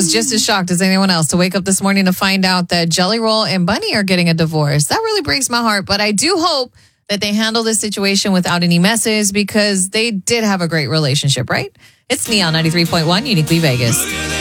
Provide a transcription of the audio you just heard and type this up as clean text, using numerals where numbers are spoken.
was just as shocked as anyone else to wake up this morning to find out that Jelly Roll and Bunny are getting a divorce. That really breaks my heart, but I do hope that they handle this situation without any messes because they did have a great relationship, right? It's Neon 93.1, Uniquely Vegas.